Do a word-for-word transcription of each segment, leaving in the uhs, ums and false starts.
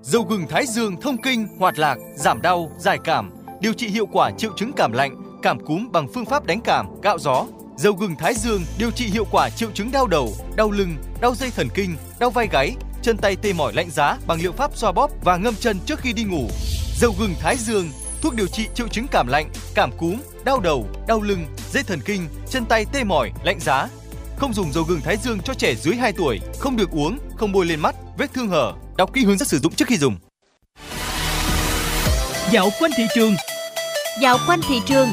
Dầu gừng Thái Dương thông kinh, hoạt lạc, giảm đau, giải cảm, điều trị hiệu quả triệu chứng cảm lạnh, cảm cúm bằng phương pháp đánh cảm, gạo gió. Dầu gừng Thái Dương điều trị hiệu quả triệu chứng đau đầu, đau lưng, đau dây thần kinh, đau vai gáy, chân tay tê mỏi lạnh giá bằng liệu pháp xoa bóp và ngâm chân trước khi đi ngủ. Dầu gừng Thái Dương, thuốc điều trị triệu chứng cảm lạnh, cảm cúm, đau đầu, đau lưng, dây thần kinh, chân tay tê mỏi, lạnh giá. Không dùng dầu gừng Thái Dương cho trẻ dưới hai tuổi, không được uống, không bôi lên mắt, vết thương hở. Đọc kỹ hướng dẫn sử dụng trước khi dùng. Dạo quanh thị trường. Dạo quanh thị trường.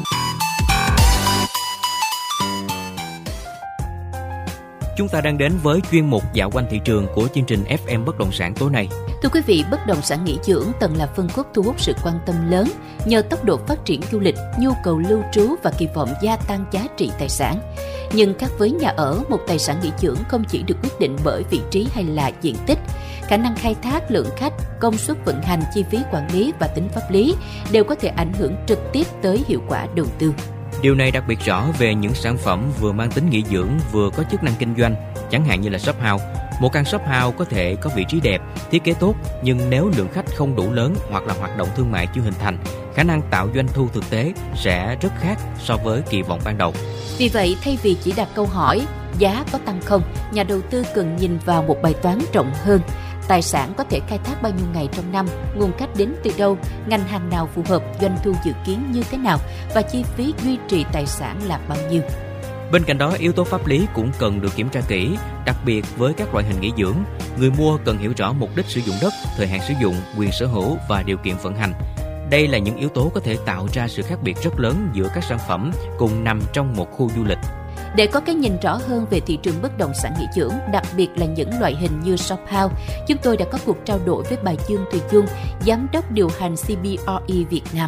Chúng ta đang đến với chuyên mục Dạo quanh thị trường của chương trình ép em Bất động sản tối nay. Thưa quý vị, bất động sản nghỉ dưỡng từng là phân khúc thu hút sự quan tâm lớn nhờ tốc độ phát triển du lịch, nhu cầu lưu trú và kỳ vọng gia tăng giá trị tài sản. Nhưng khác với nhà ở, một tài sản nghỉ dưỡng không chỉ được quyết định bởi vị trí hay là diện tích. Khả năng khai thác, lượng khách, công suất vận hành, chi phí quản lý và tính pháp lý đều có thể ảnh hưởng trực tiếp tới hiệu quả đầu tư. Điều này đặc biệt rõ về những sản phẩm vừa mang tính nghỉ dưỡng vừa có chức năng kinh doanh, chẳng hạn như là shop house. Một căn shop house có thể có vị trí đẹp, thiết kế tốt, nhưng nếu lượng khách không đủ lớn hoặc là hoạt động thương mại chưa hình thành, khả năng tạo doanh thu thực tế sẽ rất khác so với kỳ vọng ban đầu. Vì vậy, thay vì chỉ đặt câu hỏi giá có tăng không, nhà đầu tư cần nhìn vào một bài toán rộng hơn. Tài sản có thể khai thác bao nhiêu ngày trong năm, nguồn khách đến từ đâu, ngành hàng nào phù hợp, doanh thu dự kiến như thế nào và chi phí duy trì tài sản là bao nhiêu. Bên cạnh đó, yếu tố pháp lý cũng cần được kiểm tra kỹ, đặc biệt với các loại hình nghỉ dưỡng. Người mua cần hiểu rõ mục đích sử dụng đất, thời hạn sử dụng, quyền sở hữu và điều kiện vận hành. Đây là những yếu tố có thể tạo ra sự khác biệt rất lớn giữa các sản phẩm cùng nằm trong một khu du lịch. Để có cái nhìn rõ hơn về thị trường bất động sản nghỉ dưỡng, đặc biệt là những loại hình như shop house, chúng tôi đã có cuộc trao đổi với bà Dương Thùy Dung, giám đốc điều hành xê bê rờ e Việt Nam.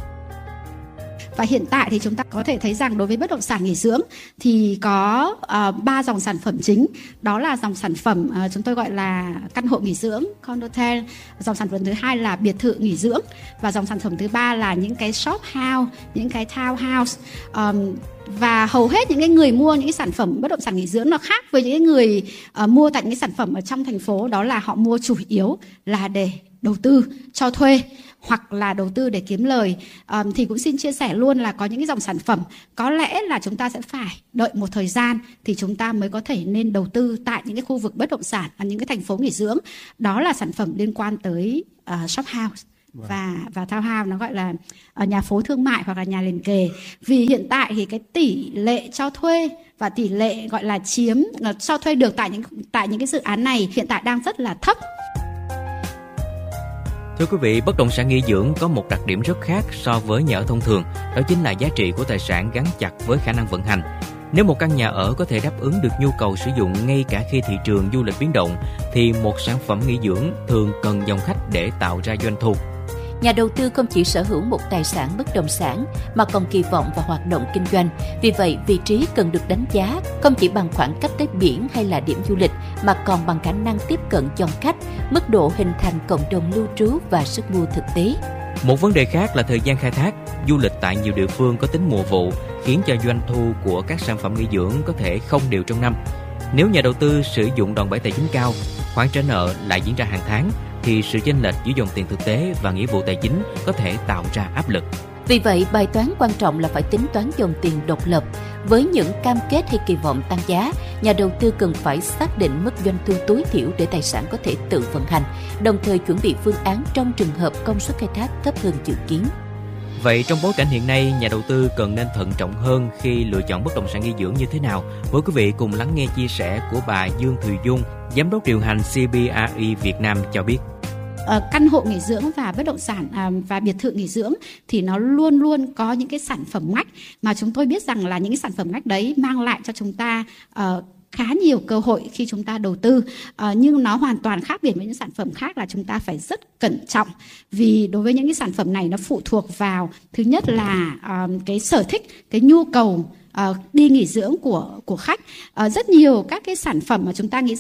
Và hiện tại thì chúng ta có thể thấy rằng đối với bất động sản nghỉ dưỡng thì có ba uh, dòng sản phẩm chính. Đó là dòng sản phẩm uh, chúng tôi gọi là căn hộ nghỉ dưỡng, condotel. Dòng sản phẩm thứ hai là biệt thự nghỉ dưỡng. Và dòng sản phẩm thứ ba là những cái shop house, những cái townhouse. Um, Và hầu hết những cái người mua những cái sản phẩm bất động sản nghỉ dưỡng nó khác với những cái người uh, mua tại những cái sản phẩm ở trong thành phố. Đó là họ mua chủ yếu là để đầu tư cho thuê hoặc là đầu tư để kiếm lời. Um, thì cũng xin chia sẻ luôn là có những cái dòng sản phẩm có lẽ là chúng ta sẽ phải đợi một thời gian thì chúng ta mới có thể nên đầu tư tại những cái khu vực bất động sản và những cái thành phố nghỉ dưỡng. Đó là sản phẩm liên quan tới uh, shop house. Và, và townhouse nó gọi là ở nhà phố thương mại hoặc là nhà liền kề. Vì hiện tại thì cái tỷ lệ cho thuê và tỷ lệ gọi là chiếm cho thuê được tại những tại những cái dự án này hiện tại đang rất là thấp. Thưa quý vị, bất động sản nghỉ dưỡng có một đặc điểm rất khác so với nhà ở thông thường, đó chính là giá trị của tài sản gắn chặt với khả năng vận hành. Nếu một căn nhà ở có thể đáp ứng được nhu cầu sử dụng ngay cả khi thị trường du lịch biến động, thì một sản phẩm nghỉ dưỡng thường cần dòng khách để tạo ra doanh thu. Nhà đầu tư không chỉ sở hữu một tài sản bất động sản mà còn kỳ vọng vào hoạt động kinh doanh. Vì vậy, vị trí cần được đánh giá không chỉ bằng khoảng cách tới biển hay là điểm du lịch mà còn bằng khả năng tiếp cận dòng khách, mức độ hình thành cộng đồng lưu trú và sức mua thực tế. Một vấn đề khác là thời gian khai thác. Du lịch tại nhiều địa phương có tính mùa vụ, khiến cho doanh thu của các sản phẩm nghỉ dưỡng có thể không đều trong năm. Nếu nhà đầu tư sử dụng đòn bẩy tài chính cao, khoản trả nợ lại diễn ra hàng tháng, thì sự chênh lệch giữa dòng tiền thực tế và nghĩa vụ tài chính có thể tạo ra áp lực. Vì vậy, bài toán quan trọng là phải tính toán dòng tiền độc lập. Với những cam kết hay kỳ vọng tăng giá, nhà đầu tư cần phải xác định mức doanh thu tối thiểu để tài sản có thể tự vận hành, đồng thời chuẩn bị phương án trong trường hợp công suất khai thác thấp hơn dự kiến. Vậy trong bối cảnh hiện nay, nhà đầu tư cần nên thận trọng hơn khi lựa chọn bất động sản nghỉ dưỡng như thế nào? Mời quý vị cùng lắng nghe chia sẻ của bà Dương Thùy Dung, giám đốc điều hành xê bê rờ e Việt Nam cho biết. Uh, căn hộ nghỉ dưỡng và bất động sản uh, và biệt thự nghỉ dưỡng thì nó luôn luôn có những cái sản phẩm ngách mà chúng tôi biết rằng là những cái sản phẩm ngách đấy mang lại cho chúng ta uh, khá nhiều cơ hội khi chúng ta đầu tư, uh, nhưng nó hoàn toàn khác biệt với những sản phẩm khác là chúng ta phải rất cẩn trọng, vì đối với những cái sản phẩm này nó phụ thuộc vào thứ nhất là uh, cái sở thích, cái nhu cầu Uh, đi nghỉ dưỡng của của khách. Uh, rất nhiều các cái sản phẩm mà chúng ta nghĩ